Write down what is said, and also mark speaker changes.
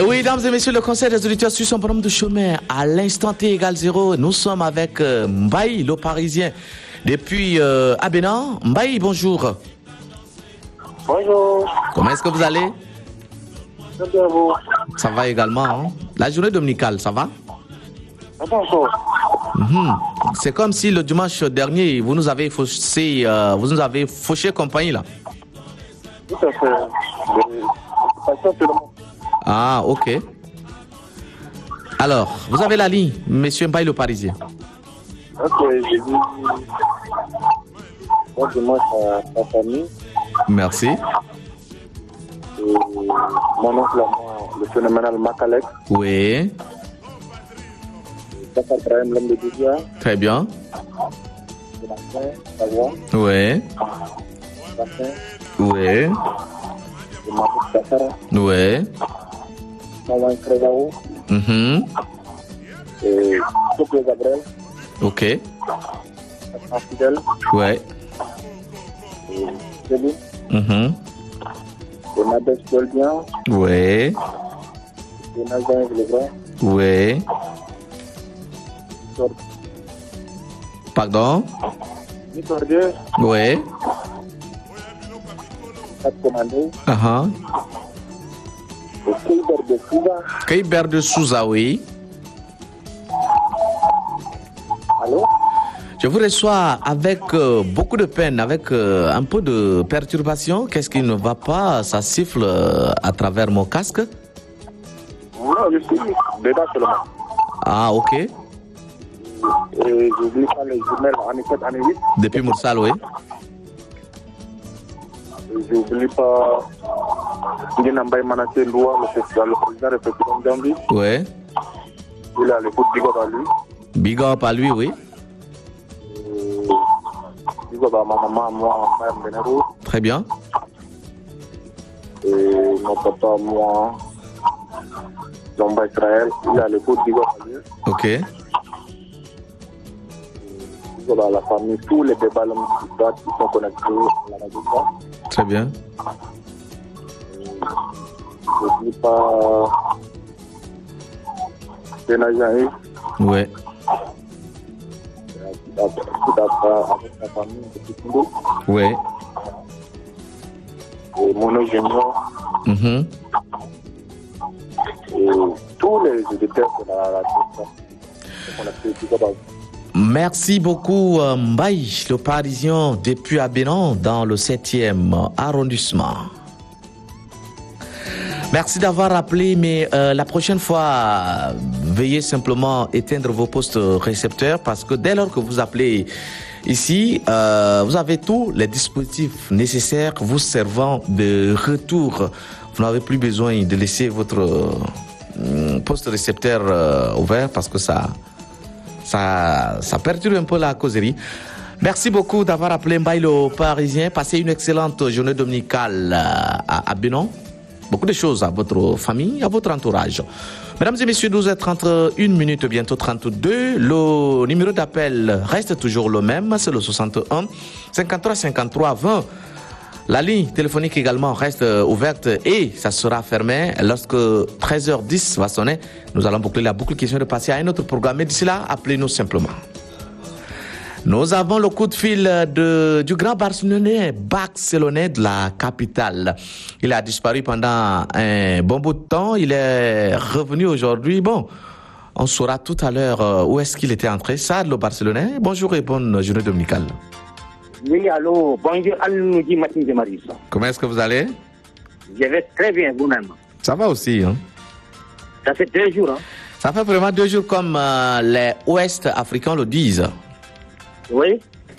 Speaker 1: Oui, mesdames et messieurs, le conseil des auditeurs suit son bonhomme de chemin. À l'instant T égale 0, nous sommes avec Mbaye, le Parisien, depuis Abénan. Mbaye, bonjour.
Speaker 2: Bonjour.
Speaker 1: Comment est-ce que vous allez?
Speaker 2: Très bien, vous.
Speaker 1: Ça va également. Hein? La journée dominicale, ça va?
Speaker 2: Bonjour.
Speaker 1: C'est comme si le dimanche dernier, vous nous avez fauché, compagnie là.
Speaker 2: Tout à fait.
Speaker 1: Ah, ok. Alors, vous avez la ligne, monsieur Mbaye le Parisien.
Speaker 2: Ok, j'ai dit. Bon dimanche à ta famille.
Speaker 1: Merci.
Speaker 2: Et mon oncle, le phénoménal Makalek.
Speaker 1: Oui.
Speaker 2: Papa Ibrahim, l'homme de Didia.
Speaker 1: Très bien. Oui. Oui. Oui.
Speaker 2: Et Sophie Gabriel.
Speaker 1: Ok.
Speaker 2: Fidèle.
Speaker 1: Ouais.
Speaker 2: Et Céline. Et Nabès Goldian.
Speaker 1: Ouais.
Speaker 2: Et Nazan Villegrand.
Speaker 1: Ouais. Pardon?
Speaker 2: Nicordier.
Speaker 1: Ouais.
Speaker 2: Pat Commandé. Et Keïber de Souza.
Speaker 1: Keïber de Souza, oui.
Speaker 2: Allô?
Speaker 1: Je vous reçois avec beaucoup de peine, avec un peu de perturbation. Qu'est-ce qui ne va pas? Ça siffle à travers mon casque?
Speaker 2: Non, je suis dedans seulement.
Speaker 1: Ah, ok.
Speaker 2: Et j'oublie pas les jumelles année 7, année 8.
Speaker 1: Depuis Moursal, oui.
Speaker 2: Et j'oublie pas Nginambaye Manassé Loua, le président de Festival Gambi.
Speaker 1: Ouais.
Speaker 2: Il a l'écoute Big Up à lui.
Speaker 1: Big Up à lui, oui.
Speaker 2: Big Up à ma maman, moi, Mme Benero.
Speaker 1: Très bien.
Speaker 2: Et mon papa, moi, Zomba Israël. Il a l'écoute Big Up à lui.
Speaker 1: Ok.
Speaker 2: Big Up à la famille, tous les débats qui sont connectés à la radio.
Speaker 1: Très bien.
Speaker 2: Je n'oublie pas Benajaï.
Speaker 1: Ouais.
Speaker 2: Avec sa famille, petit Koundou.
Speaker 1: Ouais.
Speaker 2: Et Mono Junior. Et tous les éditeurs de la radio.
Speaker 1: Merci beaucoup Mbaye, le Parisien depuis Abénan dans le 7e arrondissement. Merci d'avoir appelé, mais la prochaine fois, veuillez simplement éteindre vos postes récepteurs parce que dès lors que vous appelez ici, vous avez tous les dispositifs nécessaires vous servant de retour. Vous n'avez plus besoin de laisser votre poste récepteur ouvert parce que ça perturbe un peu la causerie. Merci beaucoup d'avoir appelé Mbaye le Parisien. Passez une excellente journée dominicale à Bénin. Beaucoup de choses à votre famille, à votre entourage. Mesdames et messieurs, 12h31, bientôt 32. Le numéro d'appel reste toujours le même, c'est le 61 53 53 20. La ligne téléphonique également reste ouverte et ça sera fermé lorsque 13h10 va sonner. Nous allons boucler la boucle question de passer à un autre programme. Mais d'ici là, appelez-nous simplement. Nous avons le coup de fil du grand Barcelonais de la capitale. Il a disparu pendant un bon bout de temps. Il est revenu aujourd'hui. Bon, on saura tout à l'heure où est-ce qu'il était entré. Ça, le Barcelonais. Bonjour et bonne journée dominicale.
Speaker 3: Oui, allô, bonjour, Al-Noudi Matin de Maris.
Speaker 1: Comment est-ce que vous allez?
Speaker 3: Je vais très bien, vous-même.
Speaker 1: Ça va aussi, hein?
Speaker 3: Ça fait 2 jours, hein?
Speaker 1: Ça fait vraiment 2 jours comme les Ouest africains le disent.
Speaker 3: Oui.